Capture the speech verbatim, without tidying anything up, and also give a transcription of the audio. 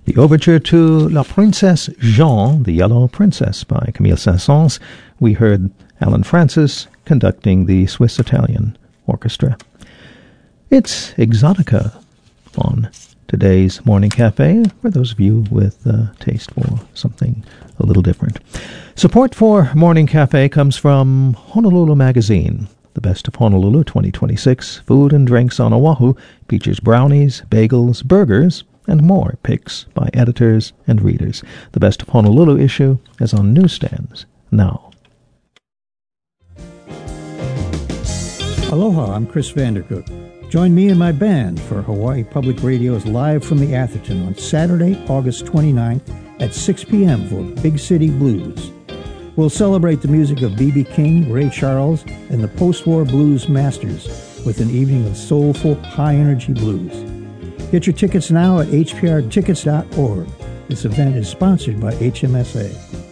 The overture to La Princesse Jeanne, the Yellow Princess by Camille Saint-Saëns. We heard Alan Francis conducting the Swiss-Italian Orchestra. It's Exotica on today's Morning Cafe, for those of you with a taste for something a little different. Support for Morning Cafe comes from Honolulu Magazine. The Best of Honolulu twenty twenty-six, Food and Drinks on Oahu, features brownies, bagels, burgers, and more picks by editors and readers. The Best of Honolulu issue is on newsstands now. Aloha, I'm Chris Vandercook. Join me and my band for Hawaii Public Radio's Live from the Atherton on Saturday, August twenty-ninth at six p.m. for Big City Blues. We'll celebrate the music of B B King, Ray Charles, and the post-war blues masters with an evening of soulful, high-energy blues. Get your tickets now at h p r tickets dot org. This event is sponsored by H M S A.